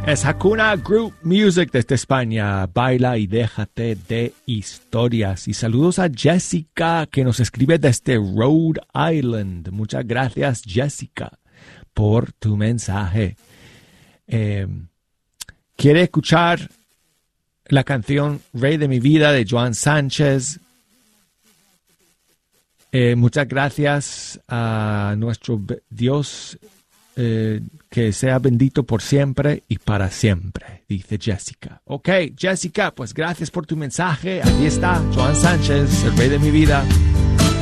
Es Hakuna Group Music desde España. Baila y déjate de historias. Y saludos a Jessica, que nos escribe desde Rhode Island. Muchas gracias, Jessica, por tu mensaje. ¿Quiere escuchar la canción Rey de mi vida de Joan Sánchez? Muchas gracias a nuestro Dios, que sea bendito por siempre y para siempre, dice Jessica. Ok, Jessica, pues gracias por tu mensaje. Aquí está Joan Sánchez, el Rey de mi vida.